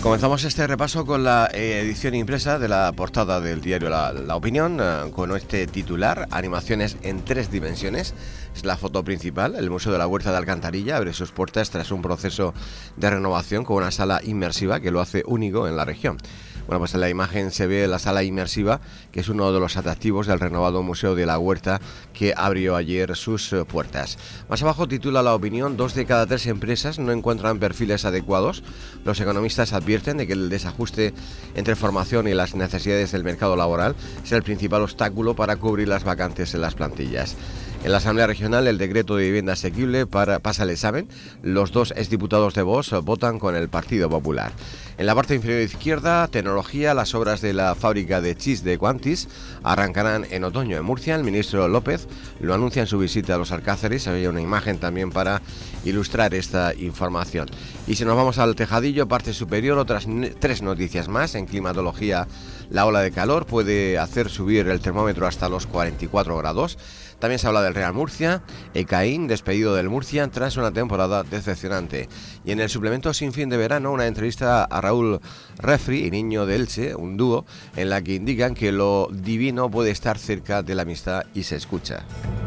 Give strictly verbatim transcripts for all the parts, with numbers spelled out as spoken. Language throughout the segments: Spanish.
Comenzamos este repaso con la eh, edición impresa de la portada del diario La, la Opinión, eh, con este titular: animaciones en tres dimensiones. Es la foto principal. El Museo de la Huerta de Alcantarilla abre sus puertas tras un proceso de renovación con una sala inmersiva que lo hace único en la región. Bueno, pues en la imagen se ve la sala inmersiva, que es uno de los atractivos del renovado Museo de la Huerta, que abrió ayer sus eh, puertas. Más abajo titula La Opinión: dos de cada tres empresas no encuentran perfiles adecuados. Los economistas advierten de que el desajuste entre formación y las necesidades del mercado laboral es el principal obstáculo para cubrir las vacantes en las plantillas. En la Asamblea Regional, el decreto de vivienda asequible para, pasa el examen. Los dos exdiputados de Vox votan con el Partido Popular. En la parte inferior izquierda, tecnología. Las obras de la fábrica de chips de Quantis arrancarán en otoño en Murcia. El ministro López lo anuncia en su visita a los Alcáceres. Había una imagen también para ilustrar esta información. Y si nos vamos al tejadillo, parte superior, otras tres noticias más. En climatología, la ola de calor puede hacer subir el termómetro hasta los cuarenta y cuatro grados. También se habla del Real Murcia. Ecaín, despedido del Murcia tras una temporada decepcionante. Y en el suplemento Sin Fin de Verano, una entrevista a Raúl Refri y Niño de Elche, un dúo, en la que indican que lo divino puede estar cerca de la amistad y se escucha.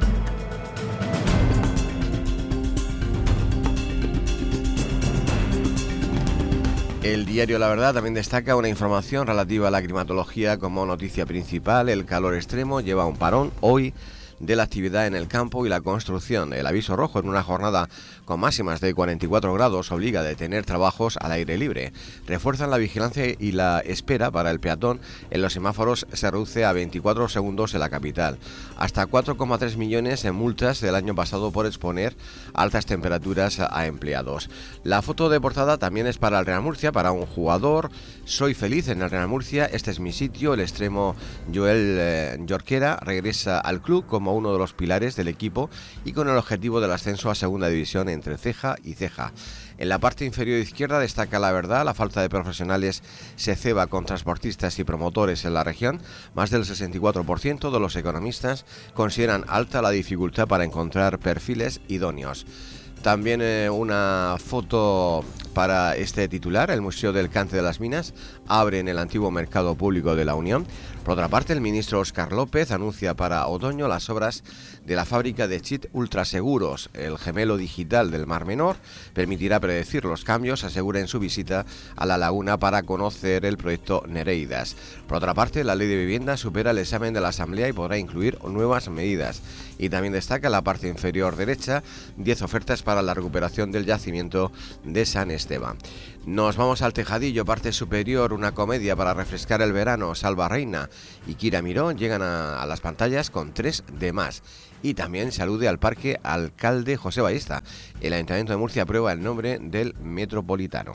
El diario La Verdad también destaca una información relativa a la climatología como noticia principal. El calor extremo lleva a un parón hoy de la actividad en el campo y la construcción. El aviso rojo en una jornada con máximas de cuarenta y cuatro grados obliga a detener trabajos al aire libre. Refuerzan la vigilancia y la espera para el peatón. En los semáforos se reduce a veinticuatro segundos en la capital. Hasta cuatro coma tres millones en multas del año pasado por exponer altas temperaturas a empleados. La foto de portada también es para el Real Murcia, para un jugador. Soy feliz en el Real Murcia, este es mi sitio. El extremo Joel eh, Jorquera regresa al club como uno de los pilares del equipo y con el objetivo del ascenso a segunda división entre ceja y ceja. En la parte inferior izquierda destaca La Verdad: la falta de profesionales se ceba con transportistas y promotores en la región. Más del sesenta y cuatro por ciento de los economistas consideran alta la dificultad para encontrar perfiles idóneos. También eh, una foto para este titular: el Museo del Cante de las Minas abre en el antiguo Mercado Público de la Unión. Por otra parte, el ministro Óscar López anuncia para otoño las obras de la fábrica de chips ultraseguros. El gemelo digital del Mar Menor permitirá predecir los cambios, asegura en su visita a la laguna para conocer el proyecto Nereidas. Por otra parte, la ley de vivienda supera el examen de la Asamblea y podrá incluir nuevas medidas. Y también destaca en la parte inferior derecha diez ofertas para la recuperación del yacimiento de San Esteban. Nos vamos al tejadillo, parte superior, una comedia para refrescar el verano. Salva Reina y Kira Miró llegan a, a las pantallas con tres de más. Y también se alude al parque Alcalde José Ballesta. El Ayuntamiento de Murcia aprueba el nombre del Metropolitano.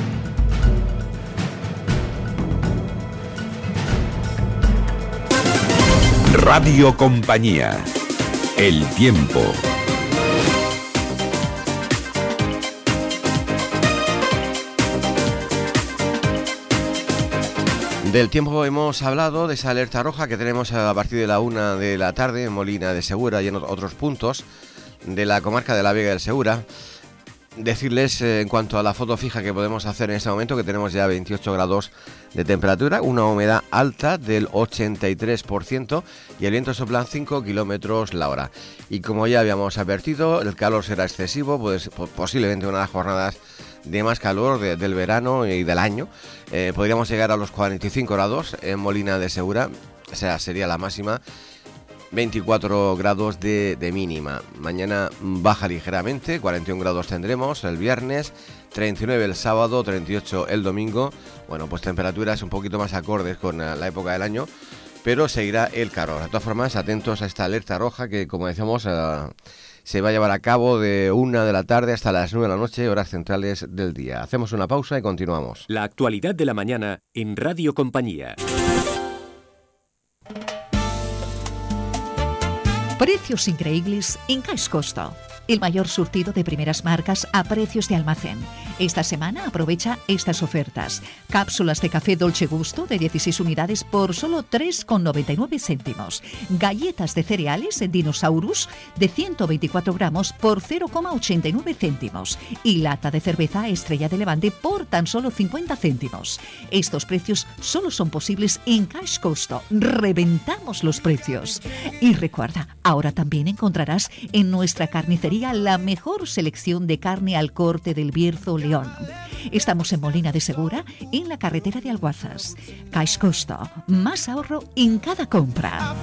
Radio Compañía. El tiempo. Del tiempo hemos hablado, de esa alerta roja que tenemos a partir de la una de la tarde en Molina de Segura y en otros puntos de la comarca de la Vega del Segura. Decirles eh, en cuanto a la foto fija que podemos hacer en este momento que tenemos ya veintiocho grados de temperatura, una humedad alta del ochenta y tres por ciento y el viento sopla cinco kilómetros la hora. Y como ya habíamos advertido, el calor será excesivo, pues posiblemente una de las jornadas de más calor de, del verano y del año. Eh, podríamos llegar a los cuarenta y cinco grados en Molina de Segura, o sea, sería la máxima. veinticuatro grados de, de mínima. Mañana baja ligeramente, cuarenta y un grados tendremos el viernes, treinta y nueve el sábado, treinta y ocho el domingo. Bueno, pues temperaturas un poquito más acordes con la época del año, pero seguirá el calor. De todas formas, atentos a esta alerta roja que, como decíamos, uh, se va a llevar a cabo de una de la tarde hasta las nueve de la noche, horas centrales del día. Hacemos una pausa y continuamos. La actualidad de la mañana en Radio Compañía. Precios increíbles en Caix Costo. El mayor surtido de primeras marcas a precios de almacén. Esta semana aprovecha estas ofertas. Cápsulas de café Dolce Gusto de dieciséis unidades por solo tres con noventa y nueve céntimos. Galletas de cereales en Dinosaurus de ciento veinticuatro gramos por cero coma ochenta y nueve céntimos. Y lata de cerveza Estrella de Levante por tan solo cincuenta céntimos. Estos precios solo son posibles en Cash Costo. Reventamos los precios. Y recuerda, ahora también encontrarás en nuestra carnicería la mejor selección de carne al corte del Bierzo León. Estamos en Molina de Segura, en la carretera de Alguazas. Cash Costo, más ahorro en cada compra.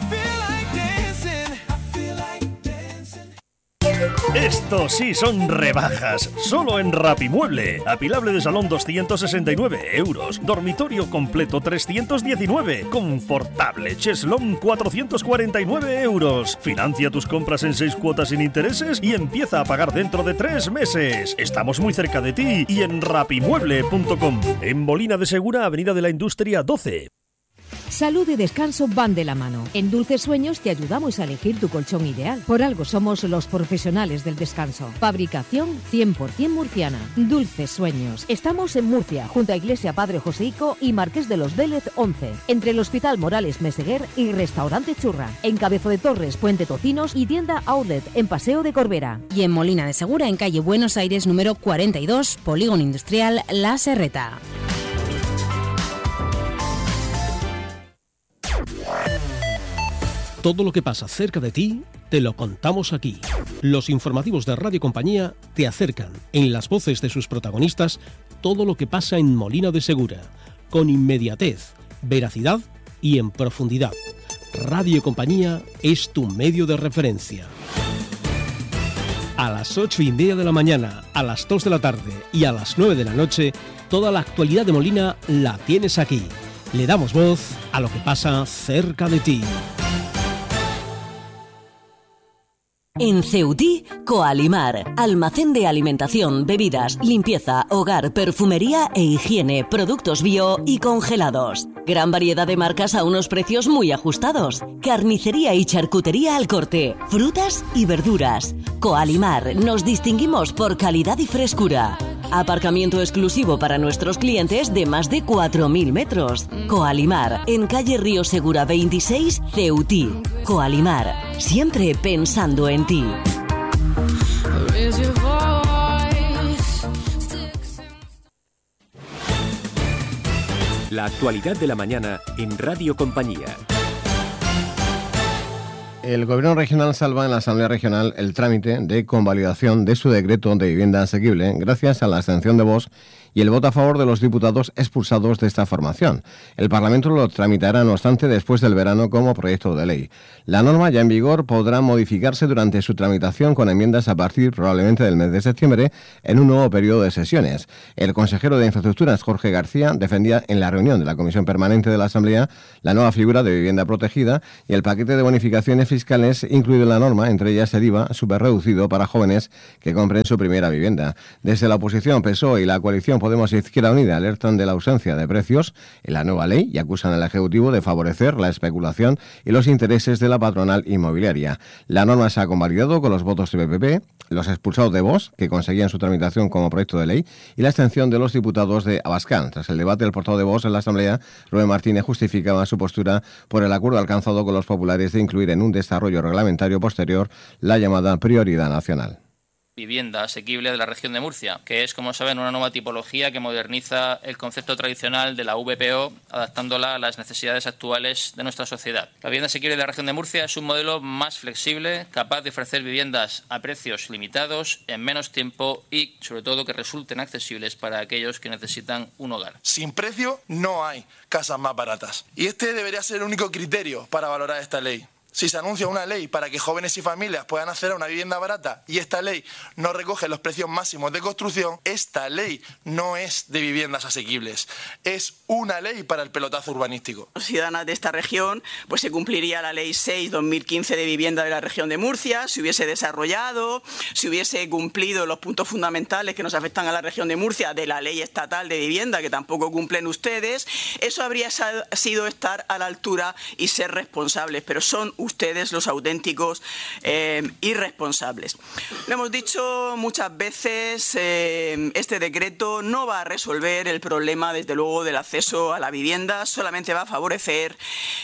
Esto sí son rebajas, solo en Rapimueble. Apilable de salón doscientos sesenta y nueve euros, dormitorio completo trescientos diecinueve, confortable cheslón cuatrocientos cuarenta y nueve euros. Financia tus compras en seis cuotas sin intereses y empieza a pagar dentro de tres meses. Estamos muy cerca de ti y en rapimueble punto com. En Molina de Segura, Avenida de la Industria doce. Salud y descanso van de la mano. En Dulces Sueños te ayudamos a elegir tu colchón ideal. Por algo somos los profesionales del descanso. Fabricación cien por ciento murciana. Dulces Sueños. Estamos en Murcia, junto a Iglesia Padre Joseico y Marqués de los Vélez once. Entre el Hospital Morales Meseguer y Restaurante Churra. En Cabezo de Torres, Puente Tocinos y tienda Outlet en Paseo de Corbera. Y en Molina de Segura, en calle Buenos Aires número cuarenta y dos, Polígono Industrial La Serreta. Todo lo que pasa cerca de ti, te lo contamos aquí. Los informativos de Radio Compañía te acercan, en las voces de sus protagonistas, todo lo que pasa en Molina de Segura, con inmediatez, veracidad y en profundidad. Radio Compañía es tu medio de referencia. A las ocho y media de la mañana, a las dos de la tarde y a las nueve de la noche, toda la actualidad de Molina la tienes aquí. Le damos voz a lo que pasa cerca de ti. En Ceutí, Coalimar, almacén de alimentación, bebidas, limpieza, hogar, perfumería e higiene, productos bio y congelados. Gran variedad de marcas a unos precios muy ajustados. Carnicería y charcutería al corte, frutas y verduras. Coalimar, nos distinguimos por calidad y frescura. Aparcamiento exclusivo para nuestros clientes de más de cuatro mil metros. Coalimar, en calle Río Segura veintiséis, Ceutí. Coalimar, siempre pensando en ti. La actualidad de la mañana en Radio Compañía. El Gobierno regional salva en la Asamblea Regional el trámite de convalidación de su decreto de vivienda asequible gracias a la abstención de Vox y el voto a favor de los diputados expulsados de esta formación. El Parlamento lo tramitará, no obstante, después del verano como proyecto de ley. La norma, ya en vigor, podrá modificarse durante su tramitación con enmiendas a partir probablemente del mes de septiembre en un nuevo periodo de sesiones. El consejero de Infraestructuras, Jorge García, defendía en la reunión de la Comisión Permanente de la Asamblea la nueva figura de vivienda protegida y el paquete de bonificaciones fiscales incluido en la norma, entre ellas el I V A superreducido para jóvenes que compren su primera vivienda. Desde la oposición, P S O E y la coalición Podemos e Izquierda Unida alertan de la ausencia de precios en la nueva ley y acusan al Ejecutivo de favorecer la especulación y los intereses de la patronal inmobiliaria. La norma se ha convalidado con los votos de P P P, los expulsados de Vox, que conseguían su tramitación como proyecto de ley, y la abstención de los diputados de Abascal. Tras el debate, el portavoz de Vox en la Asamblea, Rubén Martínez, justificaba su postura por el acuerdo alcanzado con los populares de incluir en un desarrollo reglamentario posterior la llamada prioridad nacional. Vivienda asequible de la región de Murcia, que es, como saben, una nueva tipología que moderniza el concepto tradicional de la V P O, adaptándola a las necesidades actuales de nuestra sociedad. La vivienda asequible de la región de Murcia es un modelo más flexible, capaz de ofrecer viviendas a precios limitados, en menos tiempo y, sobre todo, que resulten accesibles para aquellos que necesitan un hogar. Sin precio no hay casas más baratas. Y este debería ser el único criterio para valorar esta ley. Si se anuncia una ley para que jóvenes y familias puedan acceder a una vivienda barata y esta ley no recoge los precios máximos de construcción, esta ley no es de viviendas asequibles, es una ley para el pelotazo urbanístico. Los ciudadanos de esta región, pues se cumpliría la ley seis barra dos mil quince de vivienda de la región de Murcia, si hubiese desarrollado, si hubiese cumplido los puntos fundamentales que nos afectan a la región de Murcia de la ley estatal de vivienda, que tampoco cumplen ustedes, eso habría sido estar a la altura y ser responsables, pero son ustedes los auténticos eh, irresponsables. Lo hemos dicho muchas veces, eh, este decreto no va a resolver el problema, desde luego, del acceso a la vivienda, solamente va a favorecer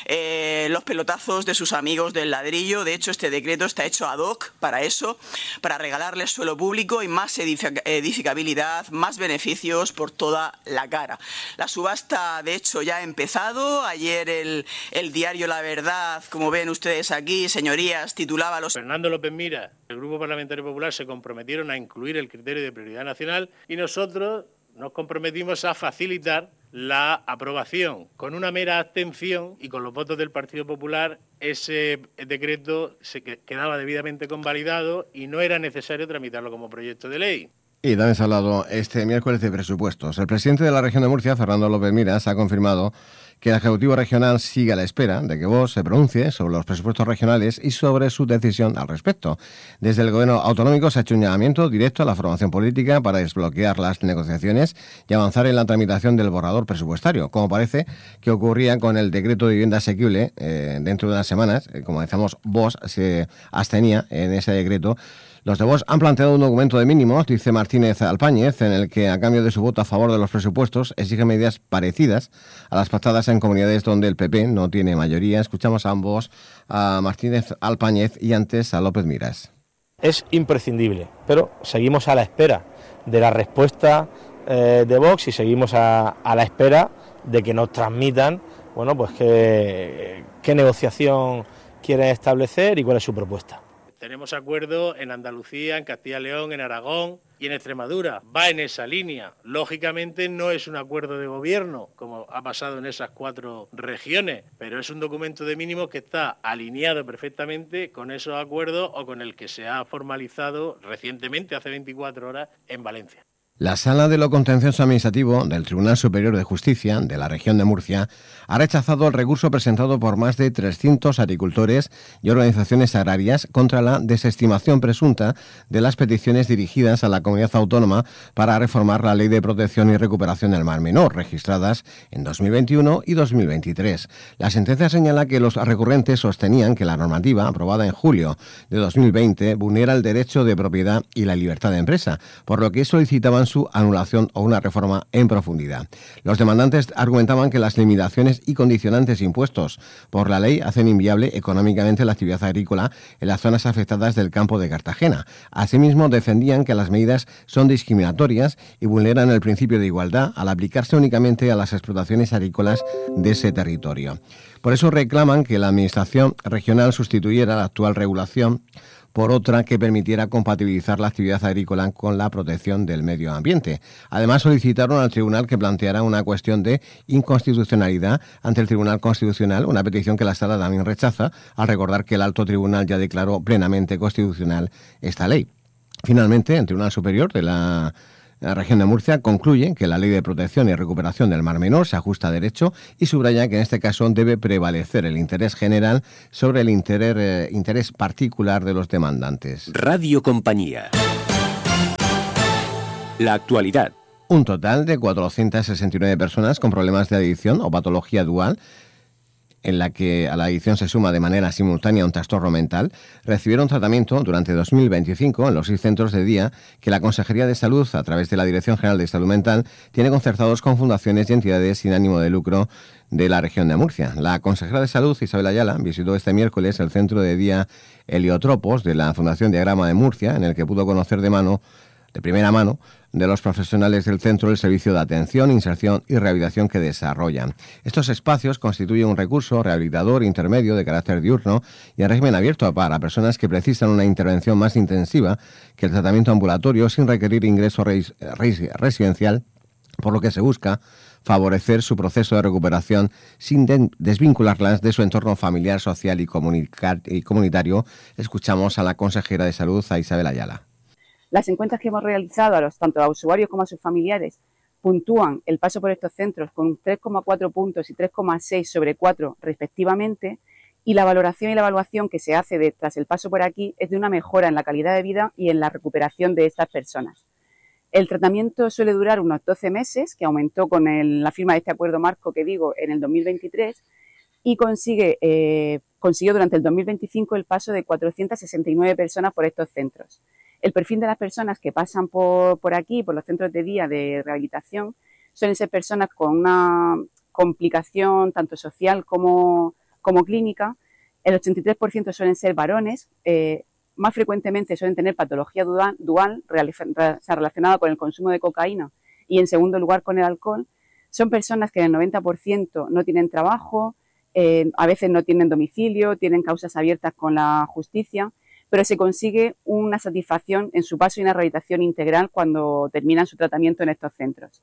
eh, los pelotazos de sus amigos del ladrillo. De hecho, este decreto está hecho ad hoc para eso, para regalarles suelo público y más edific- edificabilidad, más beneficios por toda la cara. La subasta, de hecho, ya ha empezado. Ayer el, el diario La Verdad, como ven ustedes aquí, señorías, titulaba los... Fernando López Miras, el Grupo Parlamentario Popular, se comprometieron a incluir el criterio de prioridad nacional y nosotros nos comprometimos a facilitar la aprobación. Con una mera abstención y con los votos del Partido Popular, ese decreto se quedaba debidamente convalidado y no era necesario tramitarlo como proyecto de ley. Y también se ha hablado este miércoles de presupuestos. El presidente de la región de Murcia, Fernando López Miras, ha confirmado que el Ejecutivo Regional sigue a la espera de que Vox se pronuncie sobre los presupuestos regionales y sobre su decisión al respecto. Desde el Gobierno autonómico se ha hecho un llamamiento directo a la formación política para desbloquear las negociaciones y avanzar en la tramitación del borrador presupuestario, como parece que ocurría con el decreto de vivienda asequible. Eh, dentro de unas semanas, eh, como decíamos, Vox se abstenía en ese decreto. Los de Vox han planteado un documento de mínimos, dice Martínez Alpáñez, en el que, a cambio de su voto a favor de los presupuestos, exige medidas parecidas a las pactadas en comunidades donde el P P no tiene mayoría. Escuchamos a ambos, a Martínez Alpáñez y antes a López Miras. Es imprescindible, pero seguimos a la espera de la respuesta eh, de Vox y seguimos a, a la espera de que nos transmitan, bueno, pues qué, qué negociación quieren establecer y cuál es su propuesta. Tenemos acuerdo en Andalucía, en Castilla y León, en Aragón y en Extremadura. Va en esa línea. Lógicamente no es un acuerdo de gobierno, como ha pasado en esas cuatro regiones, pero es un documento de mínimos que está alineado perfectamente con esos acuerdos o con el que se ha formalizado recientemente, hace veinticuatro horas, en Valencia. La Sala de lo Contencioso Administrativo del Tribunal Superior de Justicia de la región de Murcia ha rechazado el recurso presentado por más de trescientos agricultores y organizaciones agrarias contra la desestimación presunta de las peticiones dirigidas a la comunidad autónoma para reformar la Ley de Protección y Recuperación del Mar Menor, registradas en dos mil veintiuno y dos mil veintitrés. La sentencia señala que los recurrentes sostenían que la normativa, aprobada en julio de dos mil veinte, vulnera el derecho de propiedad y la libertad de empresa, por lo que solicitaban su anulación o una reforma en profundidad. Los demandantes argumentaban que las limitaciones y condicionantes impuestos por la ley hacen inviable económicamente la actividad agrícola en las zonas afectadas del campo de Cartagena. Asimismo, defendían que las medidas son discriminatorias y vulneran el principio de igualdad al aplicarse únicamente a las explotaciones agrícolas de ese territorio. Por eso reclaman que la Administración regional sustituyera la actual regulación por otra que permitiera compatibilizar la actividad agrícola con la protección del medio ambiente. Además, solicitaron al tribunal que planteara una cuestión de inconstitucionalidad ante el Tribunal Constitucional, una petición que la Sala también rechaza, al recordar que el alto tribunal ya declaró plenamente constitucional esta ley. Finalmente, el Tribunal Superior de la La región de Murcia concluye que la Ley de Protección y Recuperación del Mar Menor se ajusta a derecho y subraya que en este caso debe prevalecer el interés general sobre el interés, eh, interés particular de los demandantes. Radio Compañía. La actualidad. Un total de cuatrocientas sesenta y nueve personas con problemas de adicción o patología dual, en la que a la adicción se suma de manera simultánea un trastorno mental, recibieron tratamiento durante dos mil veinticinco en los seis centros de día que la Consejería de Salud, a través de la Dirección General de Salud Mental, tiene concertados con fundaciones y entidades sin ánimo de lucro de la región de Murcia. La consejera de Salud, Isabel Ayala, visitó este miércoles el centro de día Heliotropos de la Fundación Diagrama de Murcia, en el que pudo conocer de mano de primera mano de los profesionales del centro el servicio de atención, inserción y rehabilitación que desarrollan. Estos espacios constituyen un recurso rehabilitador intermedio de carácter diurno y en régimen abierto para personas que precisan una intervención más intensiva que el tratamiento ambulatorio sin requerir ingreso res- res- residencial, por lo que se busca favorecer su proceso de recuperación sin de- desvincularlas de su entorno familiar, social y, comunica- y comunitario. Escuchamos a la consejera de Salud, a Isabel Ayala. Las encuestas que hemos realizado a los, tanto a usuarios como a sus familiares puntúan el paso por estos centros con tres coma cuatro puntos y tres coma seis sobre cuatro respectivamente, y la valoración y la evaluación que se hace de, tras el paso por aquí es de una mejora en la calidad de vida y en la recuperación de estas personas. El tratamiento suele durar unos doce meses, que aumentó con el, la firma de este acuerdo marco que digo en el dos mil veintitrés, y consigue eh, consiguió durante el dos mil veinticinco el paso de cuatrocientas sesenta y nueve personas por estos centros. El perfil de las personas que pasan por, por aquí, por los centros de día de rehabilitación, suelen ser personas con una complicación tanto social como, como clínica. El ochenta y tres por ciento suelen ser varones, eh, más frecuentemente suelen tener patología dual, dual relacionada con el consumo de cocaína y, en segundo lugar, con el alcohol. Son personas que en el noventa por ciento no tienen trabajo, eh, a veces no tienen domicilio, tienen causas abiertas con la justicia, pero se consigue una satisfacción en su paso y una rehabilitación integral cuando terminan su tratamiento en estos centros.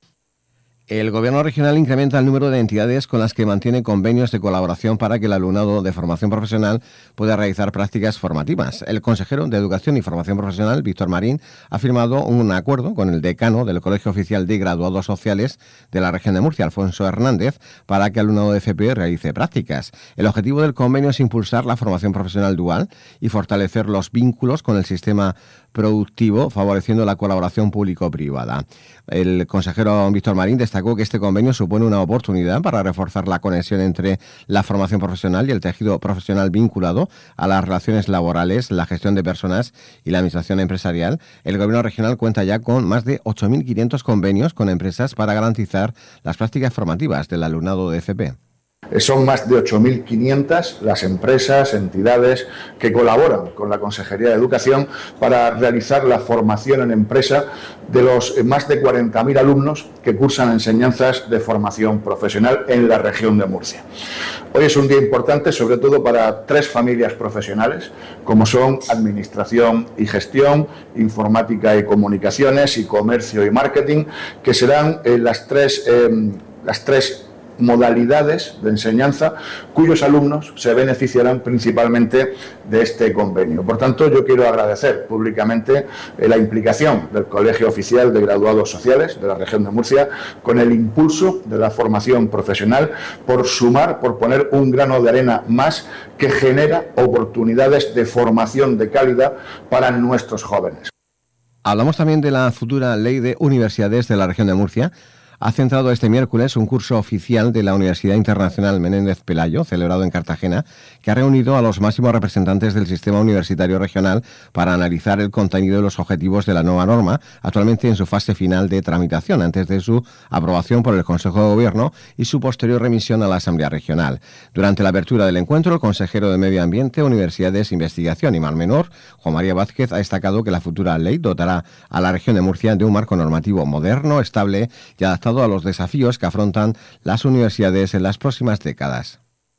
El Gobierno regional incrementa el número de entidades con las que mantiene convenios de colaboración para que el alumnado de formación profesional pueda realizar prácticas formativas. El consejero de Educación y Formación Profesional, Víctor Marín, ha firmado un acuerdo con el decano del Colegio Oficial de Graduados Sociales de la región de Murcia, Alfonso Hernández, para que el alumnado de F P realice prácticas. El objetivo del convenio es impulsar la formación profesional dual y fortalecer los vínculos con el sistema productivo, favoreciendo la colaboración público-privada. El consejero Víctor Marín destacó que este convenio supone una oportunidad para reforzar la conexión entre la formación profesional y el tejido profesional vinculado a las relaciones laborales, la gestión de personas y la administración empresarial. El Gobierno regional cuenta ya con más de ocho mil quinientos convenios con empresas para garantizar las prácticas formativas del alumnado de F P. Son más de ocho mil quinientas las empresas, entidades que colaboran con la Consejería de Educación para realizar la formación en empresa de los más de cuarenta mil alumnos que cursan enseñanzas de formación profesional en la región de Murcia. Hoy es un día importante, sobre todo para tres familias profesionales, como son Administración y Gestión, Informática y Comunicaciones y Comercio y Marketing, que serán eh, las tres, eh, las tres modalidades de enseñanza cuyos alumnos se beneficiarán principalmente de este convenio. Por tanto, yo quiero agradecer públicamente eh, la implicación del Colegio Oficial de Graduados Sociales de la región de Murcia con el impulso de la formación profesional, por sumar, por poner un grano de arena más que genera oportunidades de formación de calidad para nuestros jóvenes. Hablamos también de la futura Ley de Universidades de la región de Murcia. Ha centrado este miércoles un curso oficial de la Universidad Internacional Menéndez Pelayo, celebrado en Cartagena, que ha reunido a los máximos representantes del sistema universitario regional para analizar el contenido y los objetivos de la nueva norma, actualmente en su fase final de tramitación, antes de su aprobación por el Consejo de Gobierno y su posterior remisión a la Asamblea Regional. Durante la apertura del encuentro, el consejero de Medio Ambiente, Universidades, Investigación y Mar Menor, Juan María Vázquez, ha destacado que la futura ley dotará a la región de Murcia de un marco normativo moderno, estable y adaptado a los desafíos que afrontan las universidades en las próximas décadas.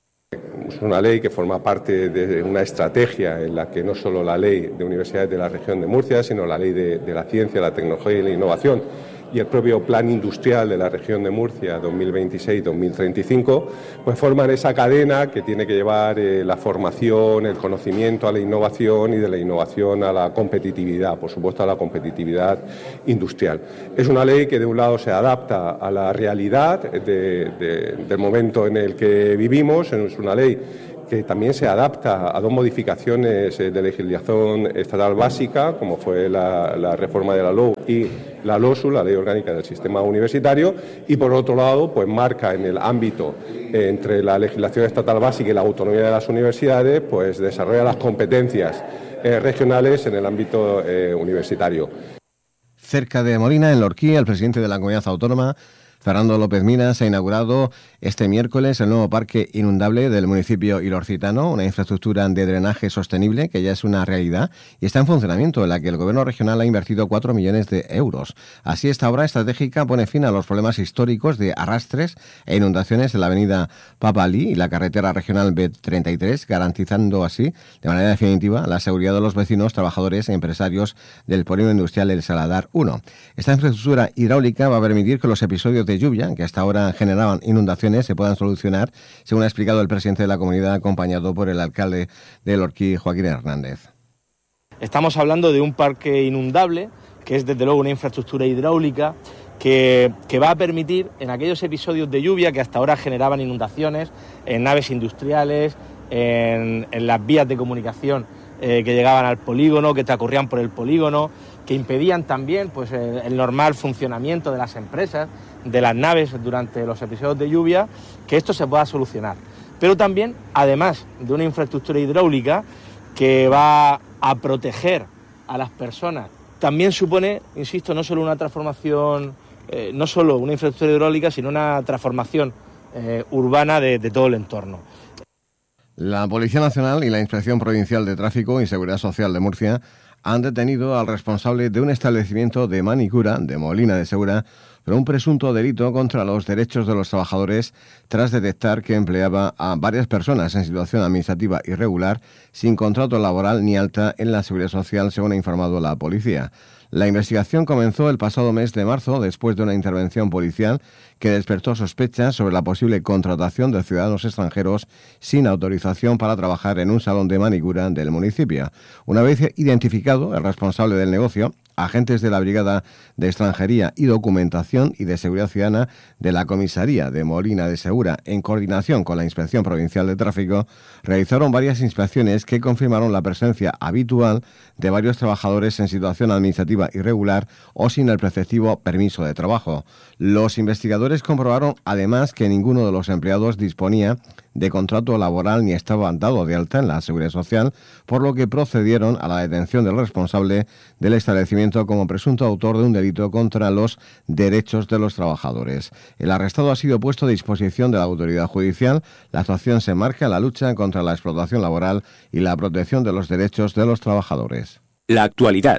Es una ley que forma parte de una estrategia en la que no solo la ley de universidades de la región de Murcia, sino la ley de, de la ciencia, la tecnología y la innovación y el propio Plan Industrial de la región de Murcia dos mil veintiséis dos mil treinta y cinco, pues forman esa cadena que tiene que llevar eh, la formación, el conocimiento a la innovación y de la innovación a la competitividad, por supuesto a la competitividad industrial. Es una ley que de un lado se adapta a la realidad de, de, del momento en el que vivimos, es una ley que también se adapta a dos modificaciones de legislación estatal básica, como fue la, la reforma de la L O U y la LOSU, la Ley Orgánica del Sistema Universitario, y por otro lado, pues marca en el ámbito eh, entre la legislación estatal básica y la autonomía de las universidades, pues desarrolla las competencias eh, regionales en el ámbito eh, universitario. Cerca de Molina, en Lorquí, el presidente de la comunidad autónoma, Fernando López Minas, ha inaugurado este miércoles el nuevo parque inundable del municipio ilorcitano, una infraestructura de drenaje sostenible que ya es una realidad y está en funcionamiento, en la que el Gobierno regional ha invertido cuatro millones de euros. Así, esta obra estratégica pone fin a los problemas históricos de arrastres e inundaciones en la avenida Papalí y la carretera regional B treinta y tres, garantizando así, de manera definitiva, la seguridad de los vecinos, trabajadores y empresarios del polígono industrial El Saladar uno. Esta infraestructura hidráulica va a permitir que los episodios de lluvia, que hasta ahora generaban inundaciones, se puedan solucionar, según ha explicado el presidente de la comunidad, acompañado por el alcalde de Lorquí, Joaquín Hernández. Estamos hablando de un parque inundable, que es desde luego una infraestructura hidráulica que, que va a permitir, en aquellos episodios de lluvia que hasta ahora generaban inundaciones en naves industriales, en, en las vías de comunicación eh, que llegaban al polígono, que transcurrían por el polígono, que impedían también pues, el, el normal funcionamiento de las empresas, de las naves durante los episodios de lluvia, que esto se pueda solucionar. pero también, además de una infraestructura hidráulica que va a proteger a las personas, también supone, insisto, no solo una transformación, eh, no solo una infraestructura hidráulica, sino una transformación eh, urbana de, de todo el entorno. La Policía Nacional y la Inspección Provincial de Tráfico y Seguridad Social de Murcia han detenido al responsable de un establecimiento de manicura de Molina de Segura por un presunto delito contra los derechos de los trabajadores tras detectar que empleaba a varias personas en situación administrativa irregular sin contrato laboral ni alta en la Seguridad Social, según ha informado la policía. La investigación comenzó el pasado mes de marzo después de una intervención policial que despertó sospechas sobre la posible contratación de ciudadanos extranjeros sin autorización para trabajar en un salón de manicura del municipio. Una vez identificado el responsable del negocio, agentes de la Brigada de Extranjería y Documentación y de Seguridad Ciudadana de la Comisaría de Molina de Segura, en coordinación con la Inspección Provincial de Tráfico, realizaron varias inspecciones que confirmaron la presencia habitual de varios trabajadores en situación administrativa irregular o sin el preceptivo permiso de trabajo. Los investigadores comprobaron además que ninguno de los empleados disponía de contrato laboral ni estaban dados de alta en la Seguridad Social, por lo que procedieron a la detención del responsable del establecimiento como presunto autor de un delito contra los derechos de los trabajadores. El arrestado ha sido puesto a disposición de la autoridad judicial. La actuación se marca en la lucha contra la explotación laboral y la protección de los derechos de los trabajadores. La actualidad.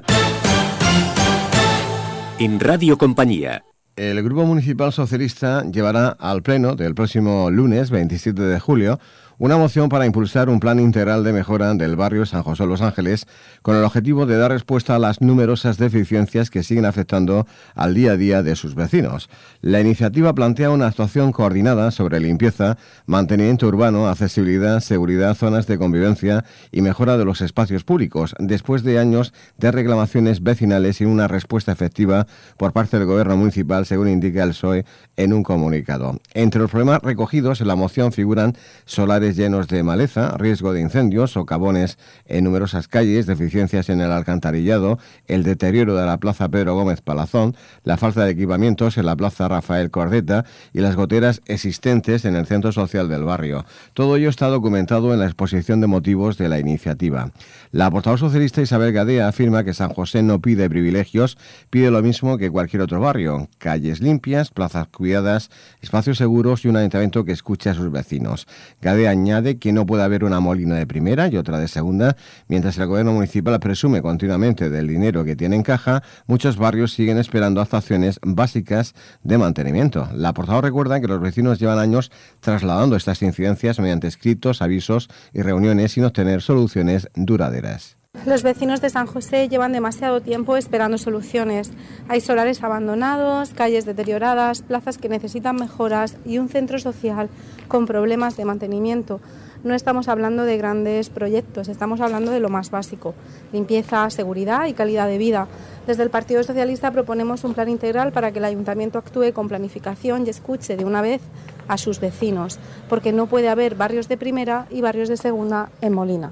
En Radio Compañía. El Grupo Municipal Socialista llevará al Pleno del próximo lunes veintisiete de julio una moción para impulsar un plan integral de mejora del barrio San José de los Ángeles con el objetivo de dar respuesta a las numerosas deficiencias que siguen afectando al día a día de sus vecinos. La iniciativa plantea una actuación coordinada sobre limpieza, mantenimiento urbano, accesibilidad, seguridad, zonas de convivencia y mejora de los espacios públicos, después de años de reclamaciones vecinales y una respuesta efectiva por parte del Gobierno municipal, según indica el P S O E en un comunicado. Entre los problemas recogidos en la moción figuran solares llenos de maleza, riesgo de incendios, socavones en numerosas calles, deficiencias en el alcantarillado, el deterioro de la Plaza Pedro Gómez Palazón, la falta de equipamientos en la Plaza Rafael Cordeta y las goteras existentes en el centro social del barrio. Todo ello está documentado en la exposición de motivos de la iniciativa. La portavoz socialista Isabel Gadea afirma que San José no pide privilegios, pide lo mismo que cualquier otro barrio: calles limpias, plazas cuidadas, espacios seguros y un ayuntamiento que escuche a sus vecinos. Gadea añade que no puede haber una Molina de primera y otra de segunda. Mientras el gobierno municipal presume continuamente del dinero que tiene en caja, muchos barrios siguen esperando actuaciones básicas de mantenimiento. La portavoz recuerda que los vecinos llevan años trasladando estas incidencias mediante escritos, avisos y reuniones sin obtener soluciones duraderas. Los vecinos de San José llevan demasiado tiempo esperando soluciones. Hay solares abandonados, calles deterioradas, plazas que necesitan mejoras y un centro social con problemas de mantenimiento. No estamos hablando de grandes proyectos, estamos hablando de lo más básico: limpieza, seguridad y calidad de vida. Desde el Partido Socialista proponemos un plan integral para que el Ayuntamiento actúe con planificación y escuche de una vez a sus vecinos, porque no puede haber barrios de primera y barrios de segunda en Molina.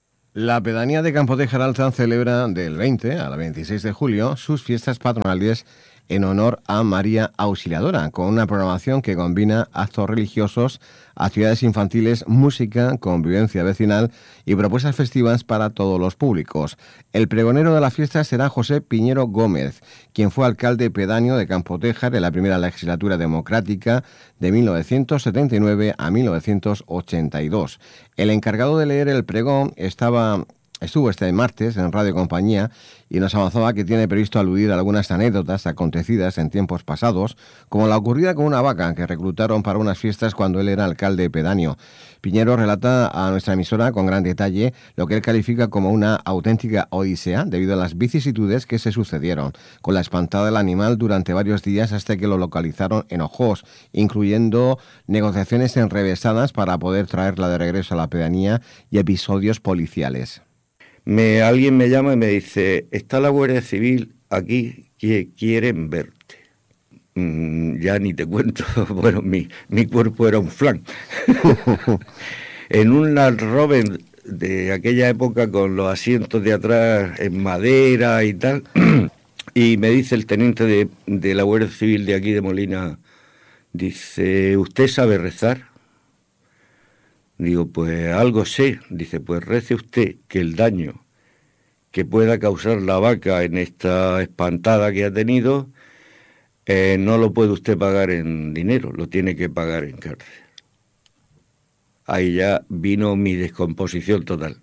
La pedanía de Campo de Gibraltar celebra del veinte al veintiséis de julio sus fiestas patronales en honor a María Auxiliadora, con una programación que combina actos religiosos, actividades infantiles, música, convivencia vecinal y propuestas festivas para todos los públicos. El pregonero de la fiesta será José Piñero Gómez, quien fue alcalde pedáneo de Campotejar en la primera legislatura democrática de mil novecientos setenta y nueve a mil novecientos ochenta y dos. El encargado de leer el pregón estaba... Estuvo este martes en Radio Compañía y nos avanzaba que tiene previsto aludir a algunas anécdotas acontecidas en tiempos pasados, como la ocurrida con una vaca que reclutaron para unas fiestas cuando él era alcalde pedáneo. Piñero relata a nuestra emisora con gran detalle lo que él califica como una auténtica odisea debido a las vicisitudes que se sucedieron, con la espantada del animal durante varios días hasta que lo localizaron en Ojos, incluyendo negociaciones enrevesadas para poder traerla de regreso a la pedanía y episodios policiales. Me, alguien me llama y me dice: está la Guardia Civil aquí, que quieren verte. Mm, ya ni te cuento, bueno, mi, mi cuerpo era un flan. En un Land Rover de aquella época con los asientos de atrás en madera y tal, y me dice el teniente de, de la Guardia Civil de aquí de Molina, dice: ¿usted sabe rezar? Digo, pues algo sé. Dice, pues rece usted que el daño que pueda causar la vaca en esta espantada que ha tenido, eh, no lo puede usted pagar en dinero, lo tiene que pagar en cárcel. Ahí ya vino mi descomposición total.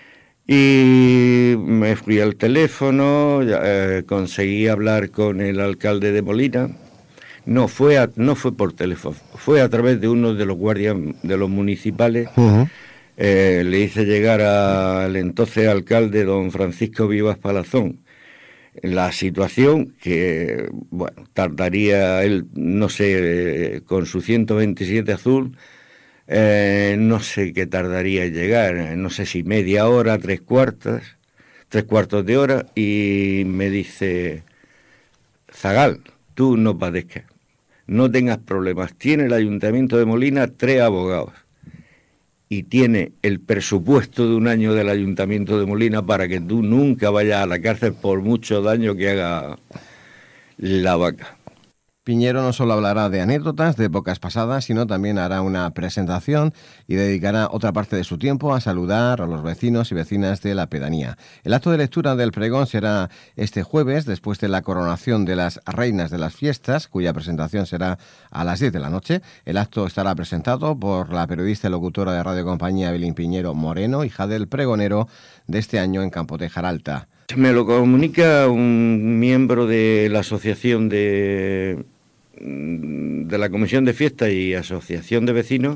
Y me fui al teléfono, eh, conseguí hablar con el alcalde de Molina. No fue a, no fue por teléfono, fue a través de uno de los guardias de los municipales. Uh-huh. Eh, le hice llegar al entonces alcalde, don Francisco Vivas Palazón, la situación que, bueno, tardaría él, no sé, con su ciento veintisiete azul, eh, no sé qué tardaría en llegar, no sé si media hora, tres cuartos, tres cuartos de hora, y me dice, Zagal, tú no padezcas, no tengas problemas, tiene el Ayuntamiento de Molina tres abogados y tiene el presupuesto de un año del Ayuntamiento de Molina para que tú nunca vayas a la cárcel por mucho daño que haga la vaca. Piñero no solo hablará de anécdotas de épocas pasadas, sino también hará una presentación y dedicará otra parte de su tiempo a saludar a los vecinos y vecinas de la pedanía. El acto de lectura del pregón será este jueves, después de la coronación de las reinas de las fiestas, cuya presentación será a las diez de la noche. El acto estará presentado por la periodista y locutora de Radio Compañía, Belín Piñero Moreno, hija del pregonero de este año en Campo de Jaralta. Me lo comunica un miembro de la asociación de... de la Comisión de Fiestas y Asociación de Vecinos,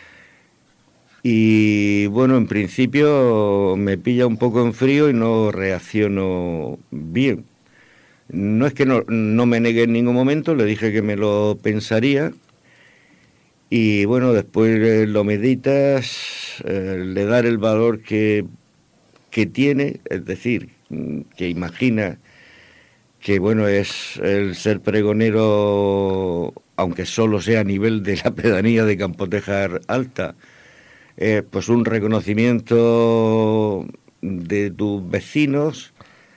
y bueno, en principio me pilla un poco en frío y no reacciono bien. No es que no, no me negue en ningún momento, le dije que me lo pensaría, y bueno, después lo meditas, eh, le dar el valor que, que tiene, es decir, que imagina que bueno, es el ser pregonero, aunque solo sea a nivel de la pedanía de Campotejar Alta, eh, pues un reconocimiento de tus vecinos,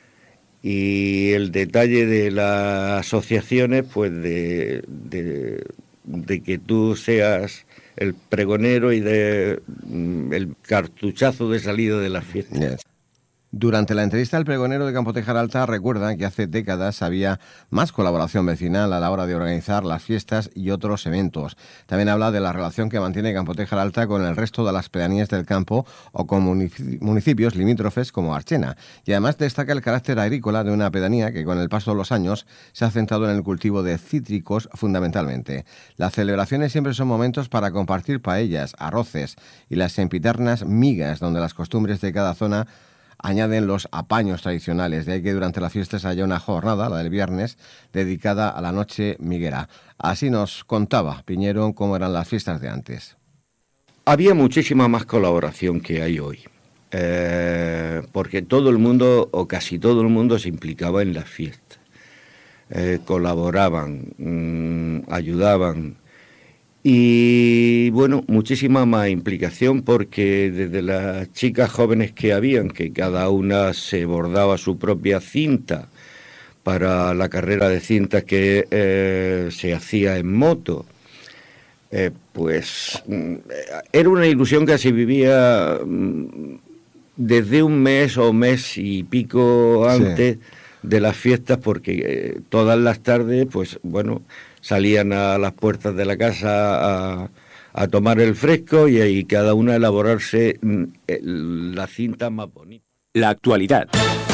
y el detalle de las asociaciones, pues de, de, de que tú seas el pregonero y de el cartuchazo de salida de las fiestas. Yes. Durante la entrevista, el pregonero de Campo de Jaralta recuerda que hace décadas había más colaboración vecinal a la hora de organizar las fiestas y otros eventos. También habla de la relación que mantiene Campo de Jaralta con el resto de las pedanías del campo o con municipios limítrofes como Archena. Y además destaca el carácter agrícola de una pedanía que con el paso de los años se ha centrado en el cultivo de cítricos fundamentalmente. Las celebraciones siempre son momentos para compartir paellas, arroces y las sempiternas migas, donde las costumbres de cada zona añaden los apaños tradicionales. De ahí que durante las fiestas haya una jornada, la del viernes, dedicada a la noche miguera. Así nos contaba Piñero cómo eran las fiestas de antes. Había muchísima más colaboración que hay hoy, eh, porque todo el mundo, o casi todo el mundo, se implicaba en las fiestas. Eh, colaboraban, mmm, ayudaban. Y bueno, muchísima más implicación, porque desde las chicas jóvenes que habían, que cada una se bordaba su propia cinta para la carrera de cintas que eh, se hacía en moto, eh, pues era una ilusión que se vivía desde un mes o mes y pico antes, sí, de las fiestas, porque eh, todas las tardes, pues bueno, salían a las puertas de la casa a, a tomar el fresco y ahí cada una a elaborarse la cinta más bonita. La actualidad.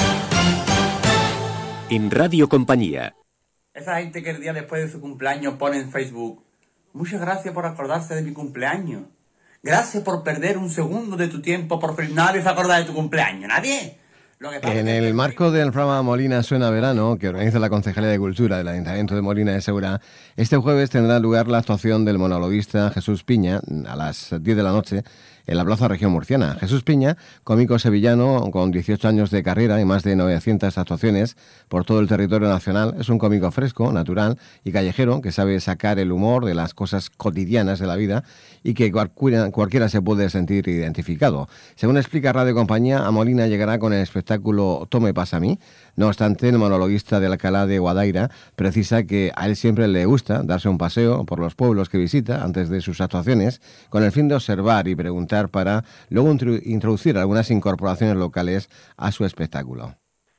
En Radio Compañía. Esa gente que el día después de su cumpleaños pone en Facebook: muchas gracias por acordarse de mi cumpleaños. Gracias por perder un segundo de tu tiempo por... Nadie se acuerda de tu cumpleaños, nadie. En el marco del programa Molina Suena Verano, que organiza la Concejalía de Cultura del Ayuntamiento de Molina de Segura, este jueves tendrá lugar la actuación del monologuista Jesús Piña a las diez de la noche en la Plaza Región Murciana. Jesús Piña, cómico sevillano con dieciocho años de carrera y más de novecientas actuaciones por todo el territorio nacional, es un cómico fresco, natural y callejero que sabe sacar el humor de las cosas cotidianas de la vida y que cualquiera, cualquiera se puede sentir identificado. Según explica Radio Compañía, a Molina llegará con el espectáculo Tome pasa a mí. No obstante, el monologuista de Alcalá de Guadaira precisa que a él siempre le gusta darse un paseo por los pueblos que visita antes de sus actuaciones, con el fin de observar y preguntar para luego introducir algunas incorporaciones locales a su espectáculo.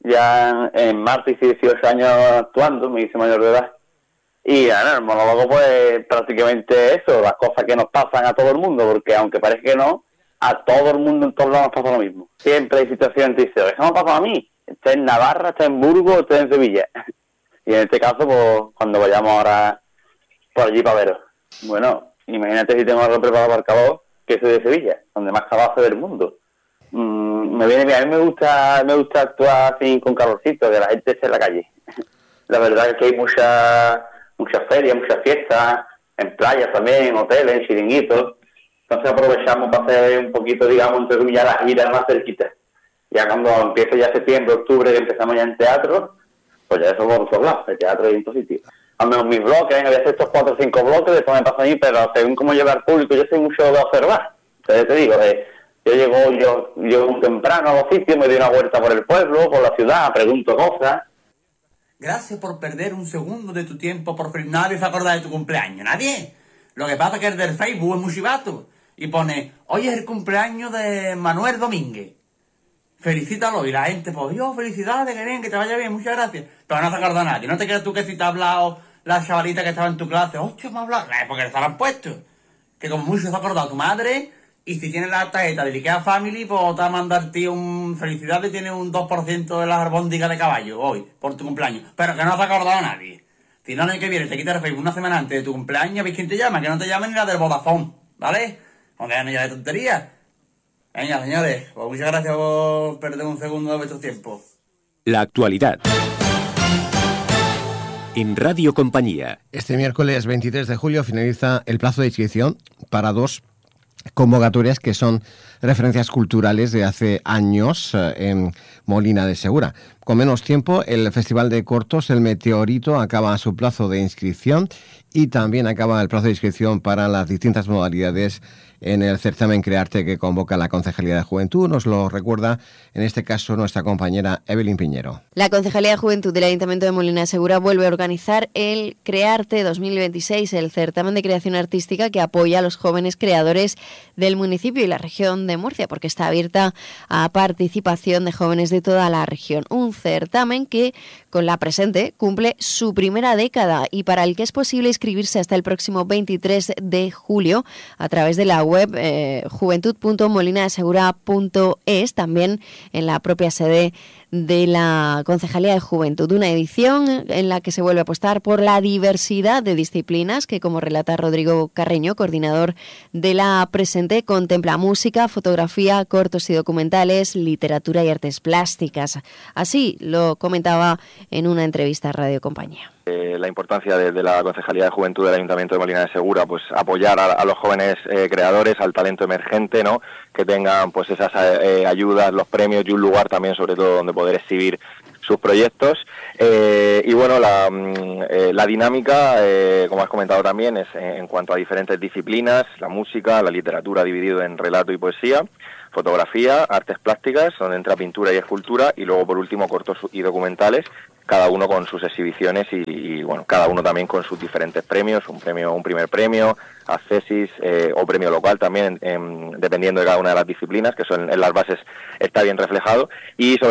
Ya en marzo hice dieciocho años actuando, me hice mayor de edad. Y bueno, el monólogo pues prácticamente eso, las cosas que nos pasan a todo el mundo, porque aunque parezca que no, a todo el mundo en todos lados nos pasa lo mismo. Siempre hay situaciones que dicen, eso me pasa a mí. Está en Navarra, está en Burgos, está en Sevilla. Y en este caso, pues, cuando vayamos ahora por allí para veros. Bueno, imagínate si tengo algo preparado para el calor, que soy de Sevilla, donde más calor hace del mundo. Mm, me viene bien, a mí me gusta, me gusta actuar así con calorcito, que la gente esté en la calle. La verdad es que hay muchas muchas ferias, muchas fiestas, en playas también, en hoteles, en chiringuitos. Entonces aprovechamos para hacer un poquito, digamos, entre comillas, las giras más cerquitas. Ya cuando empiece ya septiembre, octubre, que empezamos ya en teatro, pues ya eso por todos lados, el teatro y en todos sitios. Al menos mis bloques, voy a hacer estos cuatro o cinco bloques, después me pasa a mí, pero según cómo lleva el público, yo soy mucho de observar. Entonces te digo, eh, yo llego yo, yo muy temprano a los sitios, me doy una vuelta por el pueblo, por la ciudad, pregunto cosas. Gracias por perder un segundo de tu tiempo, por fin. Nadie se acuerda de tu cumpleaños, nadie. Lo que pasa es que el del Facebook es muy chivato y pone, hoy es el cumpleaños de Manuel Domínguez. Felicítalo, y la gente, pues, Dios, felicidades, que bien, que te vaya bien, muchas gracias. Pero no se acuerda nadie, no te creas tú que si te ha hablado la chavalita que estaba en tu clase, hostia, me ha hablado, no, porque se lo han puesto. Que como mucho se ha acordado tu madre, y si tienes la tarjeta de IKEA Family, pues te va a mandar tío un felicidades, tiene un dos por ciento de las albóndigas de caballo hoy, por tu cumpleaños. Pero que no se ha acordado nadie. Si no, el año que viene te quitas el Facebook una semana antes de tu cumpleaños, ¿ves quién te llama? Que no te llamen ni la del Vodafone, ¿vale? No te llamen ya de tonterías. Venga, señores, pues muchas gracias por perder un segundo de vuestro tiempo. La actualidad. En Radio Compañía. Este miércoles veintitrés de julio finaliza el plazo de inscripción para dos convocatorias que son referencias culturales de hace años eh, en Molina de Segura. Con menos tiempo, el Festival de Cortos El Meteorito acaba su plazo de inscripción y también acaba el plazo de inscripción para las distintas modalidades en el certamen Crearte que convoca la Concejalía de Juventud. Nos lo recuerda, en este caso, nuestra compañera Evelyn Piñero. La Concejalía de Juventud del Ayuntamiento de Molina de Segura vuelve a organizar el Crearte dos mil veintiséis, el certamen de creación artística que apoya a los jóvenes creadores del municipio y la región de Murcia, porque está abierta a participación de jóvenes de toda la región. Un certamen que, con la presente, cumple su primera década y para el que es posible inscribirse hasta el próximo veintitrés de julio a través de la web eh, juventud punto molina de segura punto es, también en la propia sede de la Concejalía de Juventud. Una edición en la que se vuelve a apostar por la diversidad de disciplinas que, como relata Rodrigo Carreño, coordinador de la presente, contempla música, fotografía, cortos y documentales, literatura y artes plásticas. Así lo comentaba en una entrevista a Radio Compañía. Eh, la importancia de, de la Concejalía de Juventud del Ayuntamiento de Molina de Segura, pues apoyar a, a los jóvenes eh, creadores, al talento emergente, ¿no? Que tengan pues esas eh, ayudas, los premios y un lugar también, sobre todo, donde poder exhibir sus proyectos. Eh, y bueno, la, eh, la dinámica, eh, como has comentado también, es en, en cuanto a diferentes disciplinas, la música, la literatura dividido en relato y poesía, fotografía, artes plásticas, donde entra pintura y escultura, y luego por último cortos y documentales, cada uno con sus exhibiciones y, y bueno, cada uno también con sus diferentes premios, un premio, un primer premio, accesis eh, o premio local también, en, en, dependiendo de cada una de las disciplinas, que son en las bases está bien reflejado, y sobre